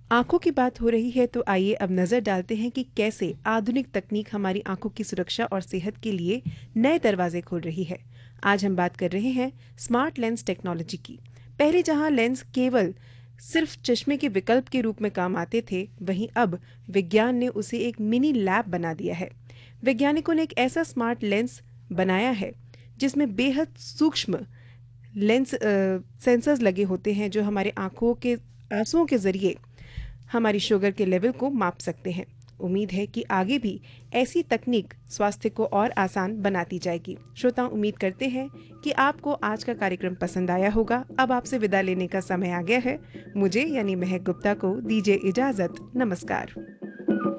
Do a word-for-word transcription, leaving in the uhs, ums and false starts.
आंखों की बात हो रही है तो आइए अब नजर डालते हैं कि कैसे आधुनिक तकनीक हमारी आंखों की सुरक्षा और सेहत के लिए नए दरवाजे खोल रही है। आज हम बात कर रहे हैं स्मार्ट लेंस टेक्नोलॉजी की। पहले जहां लेंस केवल सिर्फ चश्मे के विकल्प के रूप में काम आते थे, वहीं अब विज्ञान ने उसे एक मिनी लैब बना दिया है। वैज्ञानिकों ने एक ऐसा स्मार्ट लेंस बनाया है जिसमें बेहद सूक्ष्म लेंस सेंसर्स लगे होते हैं जो हमारे आंखों के आंसुओं के जरिए हमारी शुगर के लेवल को माप सकते हैं। उम्मीद है कि आगे भी ऐसी तकनीक स्वास्थ्य को और आसान बनाती जाएगी। श्रोता, उम्मीद करते हैं कि आपको आज का कार्यक्रम पसंद आया होगा। अब आपसे विदा लेने का समय आ गया है। मुझे यानी महक गुप्ता को दीजिए इजाजत। नमस्कार।